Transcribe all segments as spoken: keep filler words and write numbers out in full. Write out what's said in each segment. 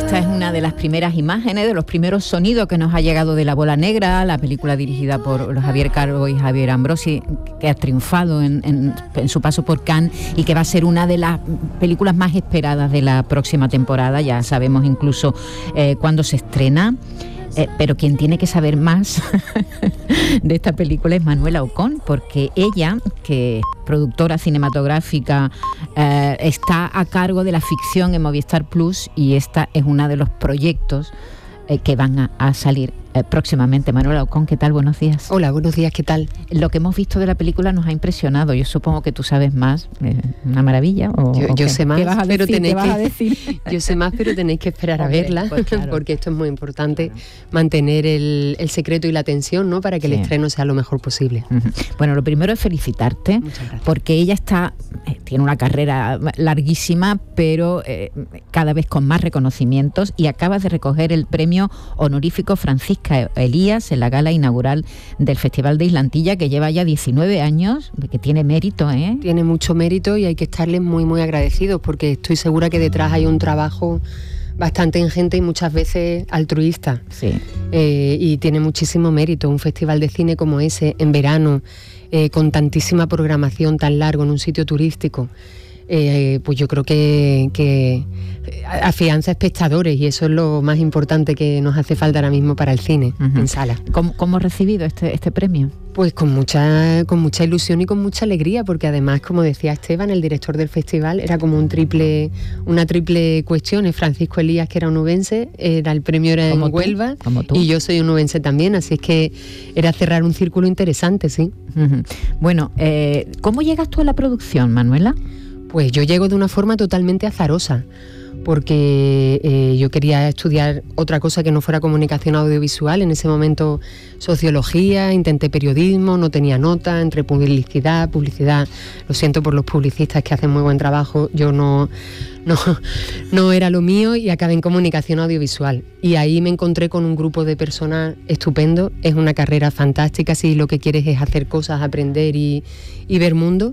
Esta es una de las primeras imágenes, de los primeros sonidos que nos ha llegado de La Bola Negra, la película dirigida por Javier Calvo y Javier Ambrosi, que ha triunfado en, en, en su paso por Cannes y que va a ser una de las películas más esperadas de la próxima temporada. Ya sabemos incluso eh, cuándo se estrena. Eh, pero quien tiene que saber más de esta película es Manuela Ocón, porque ella, que es productora cinematográfica, eh, está a cargo de la ficción en Movistar Plus, y esta es uno de los proyectos eh, que van a, a salir eh, próximamente. Manuela Ocón, ¿qué tal? Buenos días. Hola, buenos días, ¿qué tal? Lo que hemos visto de la película nos ha impresionado. Yo supongo que tú sabes más. Eh, ¿Una maravilla? O, yo o yo sé más, ¿Qué vas a pero decir? tenéis ¿Qué vas que, a decir? Yo sé más, pero tenéis que esperar Hombre, a verla, pues claro. Porque esto es muy importante, claro. mantener el, el secreto y la tensión, ¿no? Para que sí. el estreno sea lo mejor posible. Uh-huh. Bueno, lo primero es felicitarte, porque ella está eh, tiene una carrera larguísima, pero eh, cada vez con más reconocimientos, y acabas de recoger el premio honorífico Francisca Elías en la gala inaugural del Festival de Islantilla, que lleva ya diecinueve años, que tiene mérito, ¿eh? Tiene mucho mérito y hay que estarles muy, muy agradecidos, porque estoy segura que detrás hay un trabajo bastante ingente y muchas veces altruista. Sí. Eh, y tiene muchísimo mérito un festival de cine como ese, en verano, eh, con tantísima programación tan largo en un sitio turístico. Eh, pues yo creo que, que afianza espectadores, y eso es lo más importante que nos hace falta ahora mismo para el cine, uh-huh. en sala. ¿Cómo, cómo has recibido este, este premio? Pues con mucha, con mucha ilusión y con mucha alegría, porque además, como decía Esteban, el director del festival, era como un triple, una triple cuestión. Es Francisco Elías, que era onubense, era el premio era en Huelva, y yo soy onubense también, así es que era cerrar un círculo interesante, sí. Uh-huh. Bueno, eh, ¿cómo llegas tú a la producción, Manuela? Pues yo llego de una forma totalmente azarosa, porque eh, yo quería estudiar otra cosa que no fuera comunicación audiovisual. En ese momento sociología, intenté periodismo, no tenía nota, entre publicidad, publicidad, lo siento por los publicistas que hacen muy buen trabajo, yo no, no, no era lo mío, y acabé en comunicación audiovisual. Y ahí me encontré con un grupo de personas estupendo. Es una carrera fantástica si lo que quieres es hacer cosas, aprender y, y ver mundo.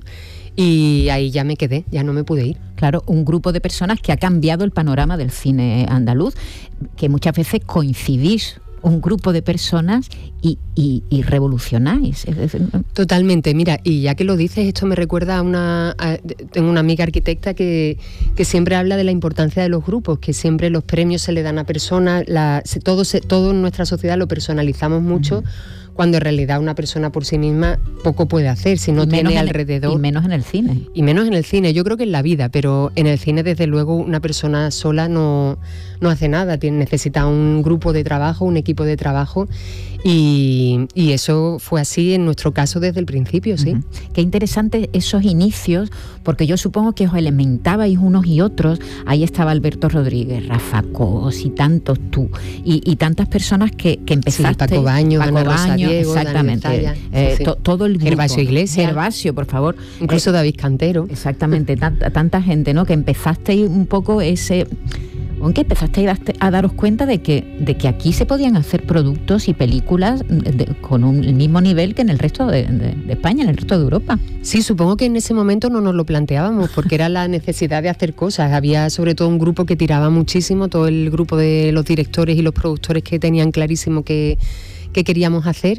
Y ahí ya me quedé, ya no me pude ir. Claro, un grupo de personas que ha cambiado el panorama del cine andaluz, que muchas veces coincidís, un grupo de personas y, y, y revolucionáis. Totalmente, mira, y ya que lo dices, esto me recuerda a una... A, tengo una amiga arquitecta que, que siempre habla de la importancia de los grupos, que siempre los premios se le dan a personas, la, se, todo, se, todo en nuestra sociedad lo personalizamos mucho, uh-huh. cuando en realidad una persona por sí misma poco puede hacer, si no tiene alrededor... Y menos en el cine. Y menos en el cine, yo creo que en la vida, pero en el cine desde luego una persona sola no, no hace nada, tiene, necesita un grupo de trabajo, un equipo de trabajo, y, y eso fue así en nuestro caso desde el principio, sí. Uh-huh. Qué interesante esos inicios, porque yo supongo que os elementabais unos y otros. Ahí estaba Alberto Rodríguez, Rafa Cos y tantos tú, y, y tantas personas que, que empezaste. Sí, Paco Baño, Paco Ana Rosa Baño, Diego, exactamente. Daniel Zaya, eh, sí, sí. To, todo el grupo. Gervasio Iglesias. Gervasio, por favor. Incluso eh, David Cantero. Exactamente, tanta, tanta gente, ¿no? Que empezasteis un poco ese... Aunque empezasteis a daros cuenta de que, de que aquí se podían hacer productos y películas de, con un, el mismo nivel que en el resto de, de, de España, en el resto de Europa. Sí, supongo que en ese momento no nos lo planteábamos, porque era la necesidad de hacer cosas. Había sobre todo un grupo que tiraba muchísimo, todo el grupo de los directores y los productores que tenían clarísimo que, que queríamos hacer.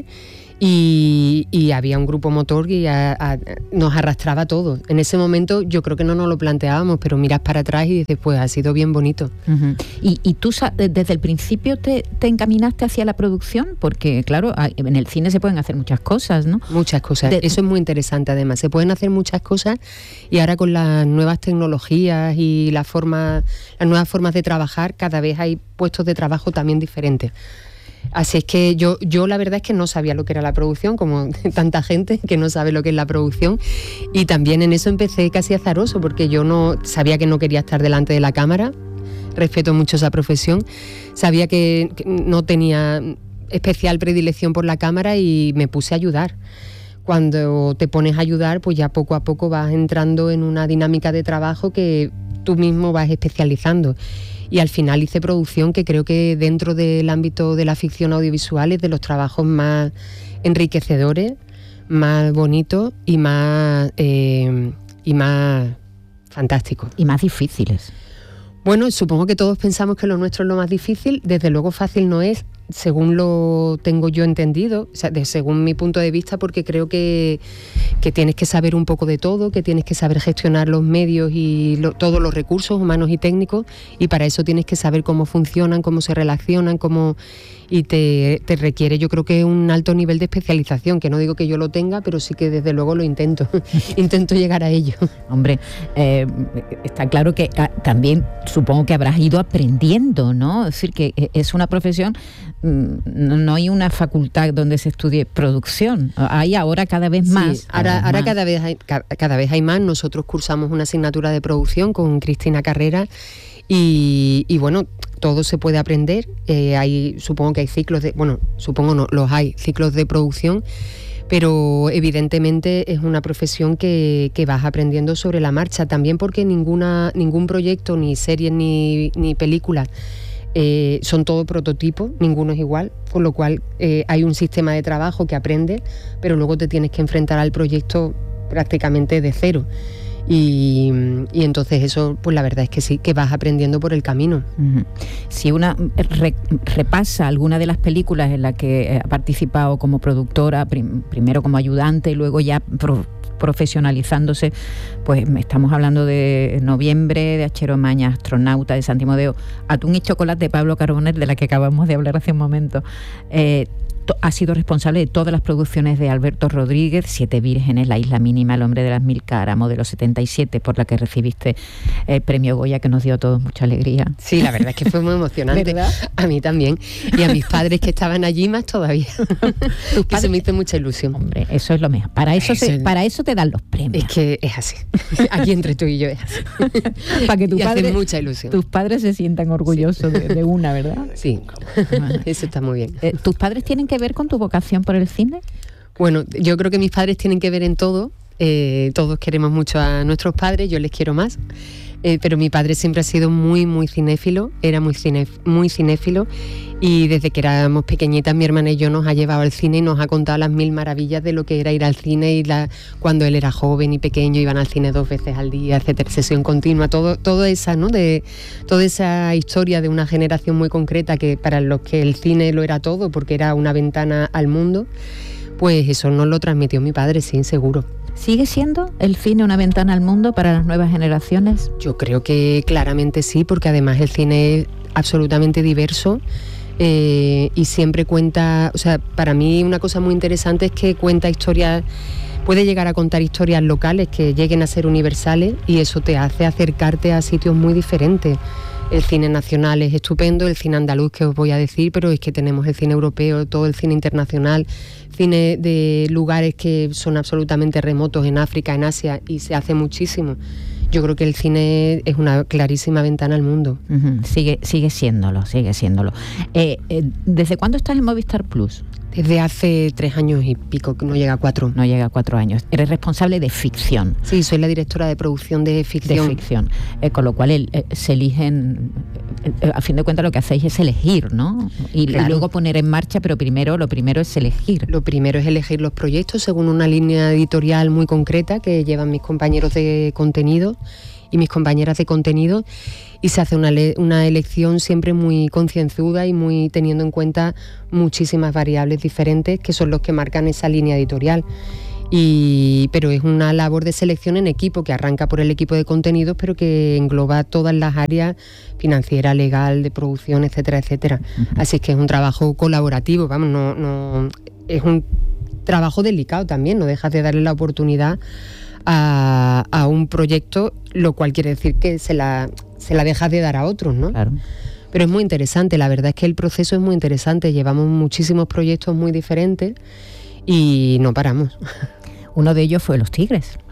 Y, y había un grupo motor que a, a, nos arrastraba a todos. En ese momento yo creo que no nos lo planteábamos, pero miras para atrás y dices, pues ha sido bien bonito. Uh-huh. Y, y tú desde el principio te, te encaminaste hacia la producción, porque claro, en el cine se pueden hacer muchas cosas, ¿no? Muchas cosas, de... eso es muy interesante además, se pueden hacer muchas cosas, y ahora con las nuevas tecnologías y la forma, las nuevas formas de trabajar, cada vez hay puestos de trabajo también diferentes. Así es que yo, yo la verdad es que no sabía lo que era la producción, como tanta gente que no sabe lo que es la producción, y también en eso empecé casi azaroso, porque yo no sabía que no quería estar delante de la cámara, respeto mucho esa profesión, sabía que, que no tenía especial predilección por la cámara y me puse a ayudar. Cuando te pones a ayudar, pues ya poco a poco vas entrando en una dinámica de trabajo que tú mismo vas especializando. Y al final hice producción, que creo que dentro del ámbito de la ficción audiovisual es de los trabajos más enriquecedores, más bonitos y más, eh, y más fantásticos. Y más difíciles. Bueno, supongo que todos pensamos que lo nuestro es lo más difícil. Desde luego fácil no es, según lo tengo yo entendido, o sea, de, según mi punto de vista, porque creo que, que tienes que saber un poco de todo, que tienes que saber gestionar los medios y lo, todos los recursos humanos y técnicos, y para eso tienes que saber cómo funcionan, cómo se relacionan, cómo... y te, te requiere, yo creo que un alto nivel de especialización, que no digo que yo lo tenga, pero sí que desde luego lo intento, intento llegar a ello. Hombre, eh, está claro que ah, también supongo que habrás ido aprendiendo, ¿no? Es decir, que es una profesión, no, no hay una facultad donde se estudie producción, hay ahora cada vez más. Sí, ahora, ahora cada vez hay, cada, cada vez hay más. Nosotros cursamos una asignatura de producción con Cristina Carrera. Y, y bueno, todo se puede aprender, eh, hay, supongo que hay ciclos de, bueno, supongo no, los hay, ciclos de producción, pero evidentemente es una profesión que, que vas aprendiendo sobre la marcha, también porque ninguna, ningún proyecto, ni series, ni, ni películas, eh, son todo prototipos, ninguno es igual, con lo cual eh, hay un sistema de trabajo que aprendes, pero luego te tienes que enfrentar al proyecto prácticamente de cero. Y, y entonces eso, pues la verdad es que sí, que vas aprendiendo por el camino. Uh-huh. Si una re, repasa alguna de las películas en las que ha participado como productora, prim, primero como ayudante y luego ya pro, profesionalizándose, pues estamos hablando de Noviembre, de Achero Maña, Astronauta, de Santi Modeo, Atún y Chocolate, de Pablo Carbonell, de la que acabamos de hablar hace un momento. Eh, Ha sido responsable de todas las producciones de Alberto Rodríguez, Siete Vírgenes, La Isla Mínima, El Hombre de las Mil Caras, Modelo setenta y siete, por la que recibiste el premio Goya, que nos dio a todos mucha alegría. Sí, la verdad es que fue muy emocionante. ¿Verdad? A mí también. Y a mis padres que estaban allí más todavía. Tus padres, se me hizo mucha ilusión. Hombre, eso es lo mejor. Para eso, eso, se, para eso te dan los premios. Es que es así. Aquí entre tú y yo es así. Para que tu y padre, hace mucha ilusión. Tus padres se sientan orgullosos sí. de, de una, ¿verdad? Sí, eso está muy bien. Eh, ¿Tus padres tienen que ver con tu vocación por el cine? Bueno, yo creo que mis padres tienen que ver en todo. Eh, todos queremos mucho a nuestros padres, yo les quiero más. Eh, pero mi padre siempre ha sido muy, muy cinéfilo, era muy, cine, muy cinéfilo, y desde que éramos pequeñitas mi hermana y yo nos ha llevado al cine y nos ha contado las mil maravillas de lo que era ir al cine, y la, cuando él era joven y pequeño iban al cine dos veces al día, etcétera, sesión continua, todo, todo esa, ¿no? De, toda esa historia de una generación muy concreta que para los que el cine lo era todo, porque era una ventana al mundo, pues eso nos lo transmitió mi padre, sí, seguro. ¿Sigue siendo el cine una ventana al mundo para las nuevas generaciones? Yo creo que claramente sí, porque además el cine es absolutamente diverso eh, y siempre cuenta, o sea, para mí una cosa muy interesante es que cuenta historias, puede llegar a contar historias locales que lleguen a ser universales, y eso te hace acercarte a sitios muy diferentes. El cine nacional es estupendo, el cine andaluz que os voy a decir, pero es que tenemos el cine europeo, todo el cine internacional, cine de lugares que son absolutamente remotos en África, en Asia, y se hace muchísimo. Yo creo que el cine es una clarísima ventana al mundo. Uh-huh. Sigue, sigue siéndolo, sigue siéndolo. Eh, eh, ¿Desde cuándo estás en Movistar Plus? Desde hace tres años y pico, no llega a cuatro. No llega a cuatro años. Eres responsable de ficción. Sí, soy la directora de producción de ficción. De ficción. Eh, con lo cual el, eh, se eligen, eh, a fin de cuentas lo que hacéis es elegir, ¿no? Y, claro. y luego poner en marcha, pero primero lo primero es elegir. Lo primero es elegir los proyectos según una línea editorial muy concreta que llevan mis compañeros de contenido y mis compañeras de contenido, y se hace una, le- una elección siempre muy concienzuda y muy teniendo en cuenta muchísimas variables diferentes que son los que marcan esa línea editorial. Y, pero es una labor de selección en equipo que arranca por el equipo de contenidos, pero que engloba todas las áreas financiera, legal, de producción, etcétera, etcétera. Uh-huh. Así que es un trabajo colaborativo, vamos, no, no es un trabajo delicado también, no dejas de darle la oportunidad A, a un proyecto, lo cual quiere decir que se la, se la dejas de dar a otros, ¿no? Claro. Pero es muy interesante, la verdad es que el proceso es muy interesante, llevamos muchísimos proyectos muy diferentes y no paramos. Uno de ellos fue Los Tigres.